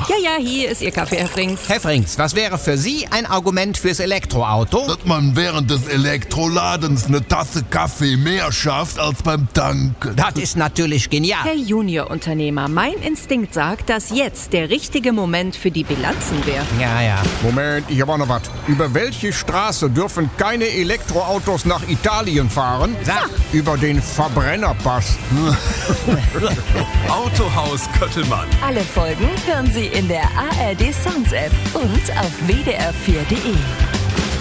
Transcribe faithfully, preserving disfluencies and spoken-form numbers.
Ja, ja, hier ist Ihr Kaffee, Herr Frings. Herr Frings, was wäre für Sie ein Argument fürs Elektroauto? Dass man während des Elektroladens eine Tasse Kaffee mehr schafft als beim Tanken. Das ist natürlich genial. Herr Juniorunternehmer, mein Instinkt sagt, dass jetzt der richtige Moment für die Bilanzen wäre. Ja, ja. Moment, ich habe auch noch was. Über welche Straße dürfen keine Elektroautos nach Italien fahren? Sag. Über den Verbrennerpass. Autohaus Köttelmann. Alle Folgen hören Sie in der A R D Sounds App und auf w d r vier punkt d e.